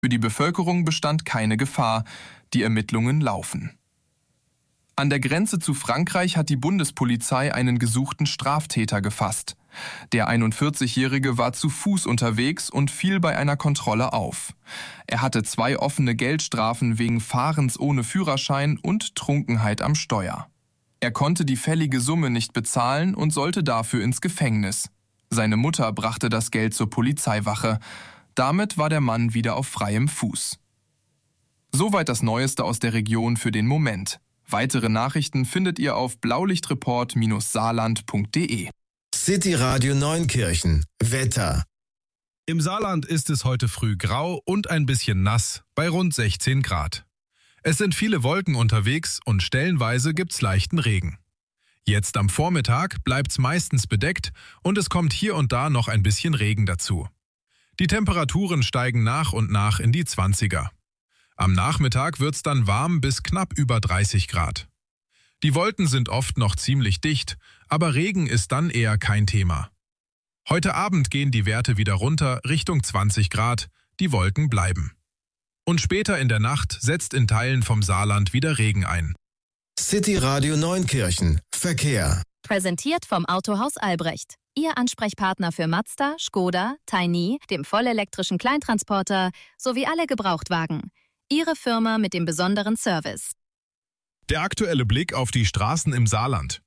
Für die Bevölkerung bestand keine Gefahr. Die Ermittlungen laufen. An der Grenze zu Frankreich hat die Bundespolizei einen gesuchten Straftäter gefasst. Der 41-Jährige war zu Fuß unterwegs und fiel bei einer Kontrolle auf. Er hatte 2 offene Geldstrafen wegen Fahrens ohne Führerschein und Trunkenheit am Steuer. Er konnte die fällige Summe nicht bezahlen und sollte dafür ins Gefängnis. Seine Mutter brachte das Geld zur Polizeiwache. Damit war der Mann wieder auf freiem Fuß. Soweit das Neueste aus der Region für den Moment. Weitere Nachrichten findet ihr auf blaulichtreport-saarland.de. City Radio Neunkirchen. Wetter. Im Saarland ist es heute früh grau und ein bisschen nass, bei rund 16 Grad. Es sind viele Wolken unterwegs und stellenweise gibt's leichten Regen. Jetzt am Vormittag bleibt's meistens bedeckt und es kommt hier und da noch ein bisschen Regen dazu. Die Temperaturen steigen nach und nach in die 20er. Am Nachmittag wird's dann warm bis knapp über 30 Grad. Die Wolken sind oft noch ziemlich dicht, aber Regen ist dann eher kein Thema. Heute Abend gehen die Werte wieder runter Richtung 20 Grad, die Wolken bleiben. Und später in der Nacht setzt in Teilen vom Saarland wieder Regen ein. City Radio Neunkirchen. Verkehr. Präsentiert vom Autohaus Albrecht. Ihr Ansprechpartner für Mazda, Škoda, Tiny, dem vollelektrischen Kleintransporter sowie alle Gebrauchtwagen. Ihre Firma mit dem besonderen Service. Der aktuelle Blick auf die Straßen im Saarland.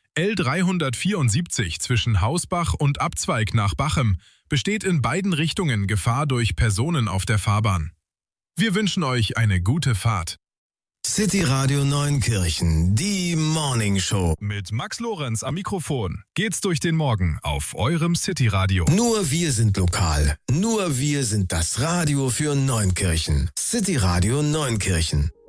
L374 zwischen Hausbach und Abzweig nach Bachem besteht in beiden Richtungen Gefahr durch Personen auf der Fahrbahn. Wir wünschen euch eine gute Fahrt. City Radio Neunkirchen, die Morning Show. Mit Max Lorenz am Mikrofon geht's durch den Morgen auf eurem City Radio. Nur wir sind lokal. Nur wir sind das Radio für Neunkirchen. City Radio Neunkirchen.